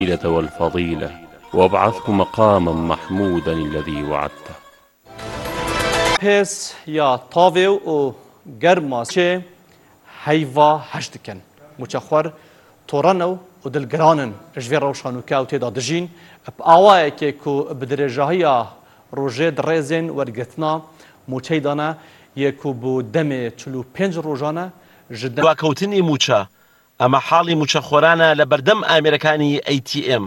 والفضيلة وابعثه مقاما محمودا الذي وعدته. پس یا تاوی و گرماسه هیوا هشتکن مچخور تورانو و دلگرانن اجوی روشانو که او تیدا دجین اب آوائه که بدرجاهی روژه درزین ورگتنا موچه دانه یکو بو دم 45 روزانه جدا واکوتنی موچه اما حالی موچه خورانه لبردم امریکانی ATM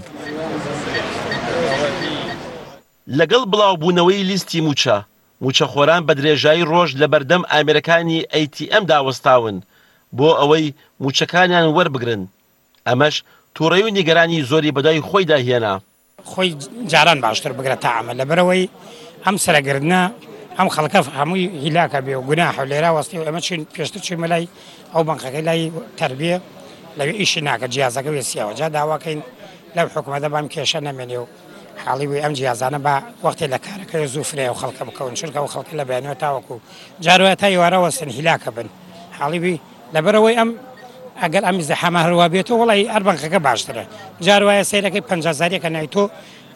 لەگەڵ بڵاوبوونەوەی لیستی موچە خۆران بە درێژایی ڕۆژ لە بەردەم ئامێرەکانی ATM داوەستاون بۆ ئەوەی موچەکانیان وەربگرن. ئەمەش تووڕەی و نیگەرانی زۆری بەدای خۆی داهێنا. خۆی جاران باشتر بگرێت تا ئەمە لەبەرەوەی ئەم سەرەگرتنە ئەم خەڵکە هەمووی هیلاکە بێ و گوناح و لێرا وەستی و ئەمە چین پێشتر چوومە لای ئەو بەنکەکەی لای تەربیە لەوێ ئیشی ناکە جیازەکە وێسیەوە جا داواکەین لەو حکومەتە بام کێشە نەمێنێ و حاڵی وی ئەم جیازانە بە وەختی لە کارەکەی زوو فرێ و خەڵکە بکەون چونکە ئەو خەڵکە لە بەیانەوە تاوەکو جارۆیە تا ئێوارە وەستن هیلاکە بن حاڵی وی لەبەرەوەی ئەم ئەگەر ئەم زەحەمە هەروە بێتەوە وەڵی هەر بەنکەکە باشترە جارۆیە سەیرەکەی 50,000 نای تۆ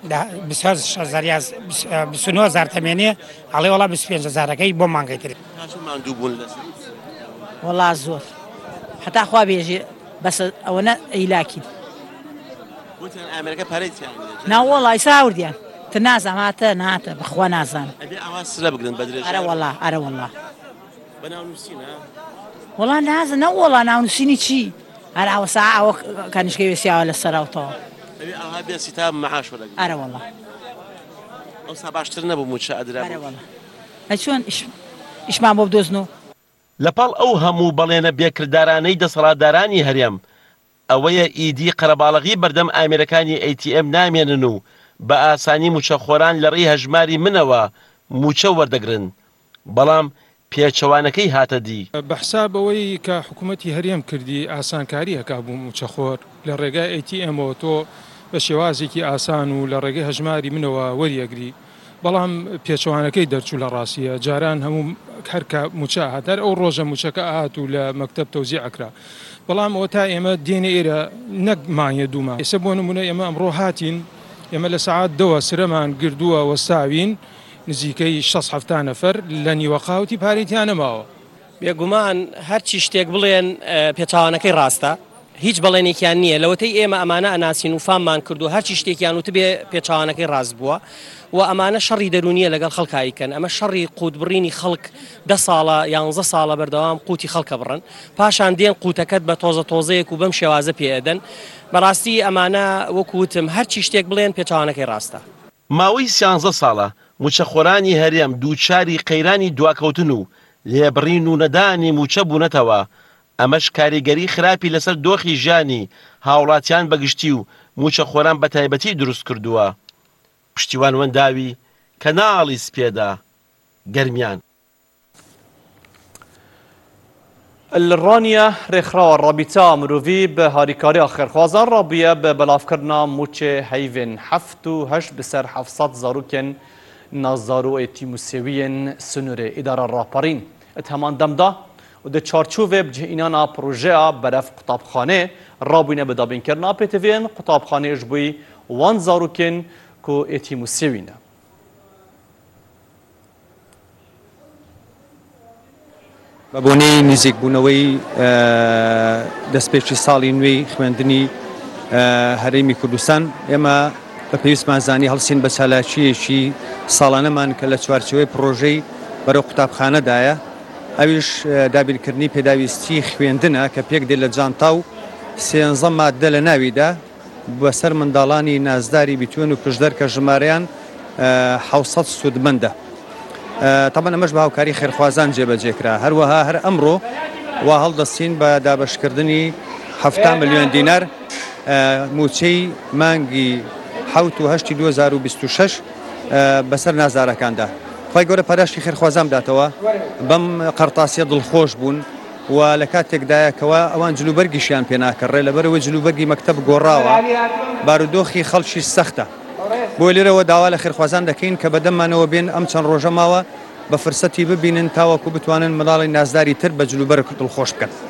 29,000 تەمێنێ ئەڵێ وەڵا 25,000ەکەی بۆ مانگەی تر ماندوو بوون لەسەر وەڵا زۆر هەتا خوا بێژێ بەس ئەوەنە ئەیلاکین وتیان ئامێرەکە پارەیتیان ناوەڵای ساوردیان تر نازانم هاتە ناتە بەخوا نازانم ئەبێ ئەوا سرە بگرن بە درێژایی ئەرە وەڵا ئەرە وەڵا بە ناونووسینە وەڵا نازانم نەوەڵا ناونووسینی چی هەر ئەوە سا ئەوە کانیشکەی وێسیاوە لە سەراوتەوە ئەبێ ئەوها بێسی تا مەعاش وەرەگرن ئەرە وەڵا ئەوسا باشتر نەبوو موچە ئەدرا ئەرە وەڵا چۆن ئیشمان بۆ بدۆزنەوە لەپاڵ ئەو هەموو بەڵێنە بێکردارانەی دەسەڵاتدارانی هەرێم ئەوەیە ئیدی قەرەباڵغی بەردەم ئامێرەکانی ATM نامێنن و بە ئاسانی موچەخۆران لە ڕێی هەژماری منەوە موچە وەردەگرن بەڵام پێچەوانەکەی هاتە دی بە حسابەوەی کە حکوومەتی هەرێم کردی ئاسانکاری هەکا بوو موچەخۆر لە ڕێگای ATMەوە تۆ بە شێوازێکی ئاسان و لە ڕێگەی هەژماری منەوە وەریەگری بەڵام پێچەوانەکەی دەرچوو لە ڕاستیە جاران هەموو هەرکە موچە هاتار ئەو ڕۆژە موچەکە ئاهات و لە مەکتەب تەوزیع ئەکرا بەڵام ئەوە تا ئێمە دێنە ئێرە نەک مانگە دوومە ئێستا بۆ نمونە ئێمە ئەمڕۆ هاتین ئێمە لە سەعات 2 سرەمان گردووە وەستاوین نزیکەی 6-7 نەفەر لە نیوەقاوتی پارەیان نەماوە بێگومان هەرچی شتێک بڵێن پێچاوانەکەی ڕاستە هیچ بەڵێنێکیان نییە لەوەتەی ئێمە ئەمانە ئەناسین و فاممان کردو هەرچی شتێکیان وتە بێ پێچاوانەکەی ڕاست بووە و ئەمانە شەڕی دەرونیە لەگەڵ خەڵکایکەن ئەمە شەڕی قوتبڕینی خەڵک 10 ساڵە 11 ساڵە بەردەوام قوتی خەڵکە بڕن پاشان دێن قوتەکەت بە تۆزەیەک و بەم شێوازە پێدەن بەڕاستی ئەمانە وەکوتم هەرچی شتێک بڵێن پێچاوانەکەی ڕاستە ماوەی 13 ساڵە موچەخۆرانی هەرێم دووچاری قەیرانی دواکەوتن و لێبڕین و نەدانی موچە بوونەتەوە ئەمەش کاریگەری خراپی لەسەر دۆخی ژیانی هاوڵاتیان بەگشتی و موچەخۆران بە تایبەتی دروست کردووە پشتیوان وەنداوی کەناڵی سپێدا گەرمیان الرانية رخرا الرابطة مروفي بهاريكاري آخر خوازان رابية ببلافكرنا موچه هيفن حفتو هش بسر 700 زاروكن نازارو تيموسيوين سنوري إدارة الراپارين اتهمان دمدا و ده چارچوه بجهینانا پروژه برف قطابخانه رابوینه بدابین کرنا پیتوین قطابخانه اجبوی 1 زاروکن کو تیموسیوینه بەبوونەی نزیکبوونەوەی دەستپێکی ساڵی نوێی خوێندنی هەرێمی کوردستان ئێمە بە پێویستمان زانی هەڵسین بە چالاکیەکی ساڵانەمان کە لە چوارچەوەی پرۆژەی بەرەو قوتابخانەدایە ئەویش دابینکردنی پێداویستی خوێندنە کە پێک دێت لە جانتا و 13 مادە لە ناویدا بەسەر منداڵانی نازداری بیتوێن و پشدەر کە ژمارەیان 700 سوودمەندە طبعا ئەمەش بە هاوکاری خێرخوازان جێبەجێکرا هەروەها هەر ئەمڕۆ وا هەڵدەستین بە دابەشکردنی 7 ملیۆن دینار موچەی مانگی 2026 بەسەر نازارەکاندا خی گەورە پاراشی خێرخوازان بداتەوە بەم قەرتاسیە دڵخۆش بوون و لە کاتێکدایەکەوە ئەوان جلوبەرگیشیان پێناکەڕێ لەبەرەوەی جلوبەرگی مەکتەب گۆڕاوە بارودۆخی خەڵکی سەختە بۆ لێرەوە داوا لە خێرخوازان دەکەین کە بەدەمانەوە بێن ئەم چەند ڕۆژە ماوە بە فرسەتی ببینن تاوەکو بتوانن منداڵی نازداری تر بە جلوبەر دڵخۆش بکەن